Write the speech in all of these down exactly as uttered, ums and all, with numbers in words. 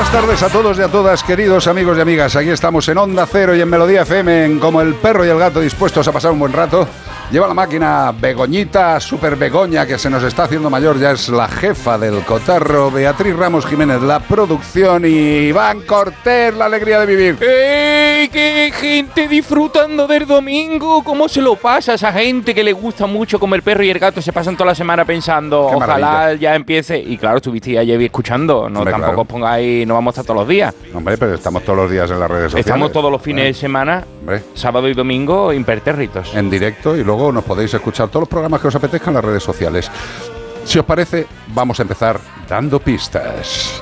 Buenas tardes a todos y a todas, queridos amigos y amigas. Aquí estamos en Onda Cero y en Melodía F M, en Como el Perro y el Gato, dispuestos a pasar un buen rato. Lleva la máquina Begoñita, Super Begoña, que se nos está haciendo mayor, ya es la jefa del cotarro. Beatriz Ramos Jiménez, la producción, y Iván Cortés, la alegría de vivir. ¡Ey! ¡Qué gente disfrutando del domingo! ¿Cómo se lo pasa a esa gente que le gusta mucho Como el Perro y el Gato? Se pasan toda la semana pensando, Qué ojalá maravilla. ya empiece. Y claro, estuviste ayer escuchando, no Hombre, tampoco claro. os pongáis, no vamos a estar todos los días. Hombre, pero estamos todos los días en las redes sociales. Estamos todos los fines de semana, Hombre. sábado y domingo, impertérritos. En directo, y luego nos podéis escuchar todos los programas que os apetezcan en las redes sociales. Si os parece, vamos a empezar dando pistas.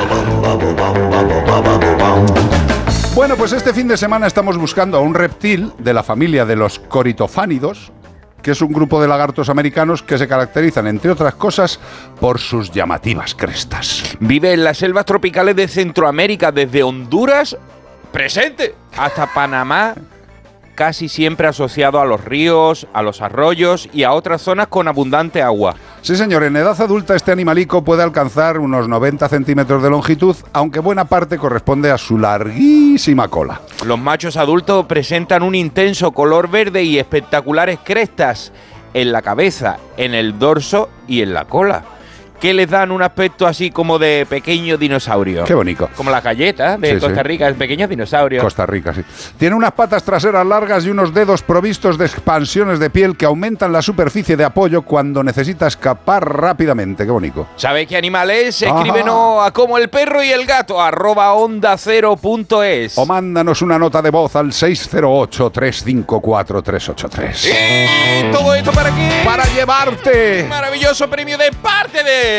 Bueno, pues este fin de semana estamos buscando a un reptil de la familia de los coritofánidos, que es un grupo de lagartos americanos que se caracterizan, entre otras cosas, por sus llamativas crestas. Vive en las selvas tropicales de Centroamérica, desde Honduras, presente, hasta Panamá, casi siempre asociado a los ríos, a los arroyos y a otras zonas con abundante agua. Sí, señor, en edad adulta este animalico puede alcanzar unos noventa centímetros de longitud, aunque buena parte corresponde a su larguísima cola. Los machos adultos presentan un intenso color verde y espectaculares crestas en la cabeza, en el dorso y en la cola, que les dan un aspecto así como de pequeño dinosaurio. Qué bonito. Como las galletas de Sí, Costa sí. Rica, el pequeño dinosaurio. Costa Rica, sí. Tiene unas patas traseras largas y unos dedos provistos de expansiones de piel que aumentan la superficie de apoyo cuando necesita escapar rápidamente. Qué bonito. ¿Sabes qué animal es? Ajá. Escríbenos a Como el Perro y el Gato, arroba onda cero punto es. O mándanos una nota de voz al seis cero ocho, tres cinco cuatro, tres ocho tres. ¿Y todo esto para qué? ¡Para llevarte! Maravilloso premio de parte de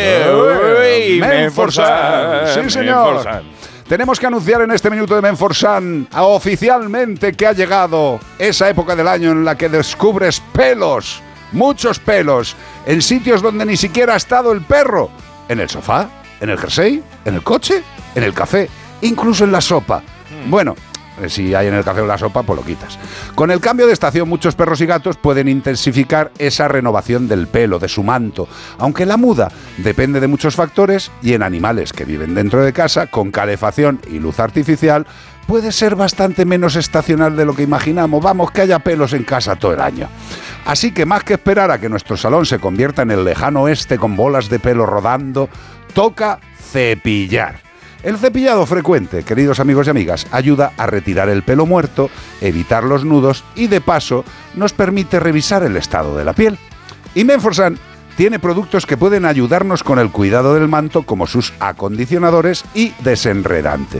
Uy, Uy, Menforsan. Sí, señor. Menforsan. Tenemos que anunciar en este minuto de Menforsan a- oficialmente que ha llegado esa época del año en la que descubres pelos, muchos pelos, en sitios donde ni siquiera ha estado el perro. En el sofá, en el jersey, en el coche, en el café, incluso en la sopa. Bueno, si hay en el café o la sopa, pues lo quitas. Con el cambio de estación, muchos perros y gatos pueden intensificar esa renovación del pelo, de su manto, aunque la muda depende de muchos factores y en animales que viven dentro de casa, con calefacción y luz artificial, puede ser bastante menos estacional de lo que imaginamos. Vamos, que haya pelos en casa todo el año. Así que más que esperar a que nuestro salón se convierta en el lejano oeste con bolas de pelo rodando, toca cepillar. El cepillado frecuente, queridos amigos y amigas, ayuda a retirar el pelo muerto, evitar los nudos y, de paso, nos permite revisar el estado de la piel. Y Menforsan tiene productos que pueden ayudarnos con el cuidado del manto, como sus acondicionadores y desenredantes.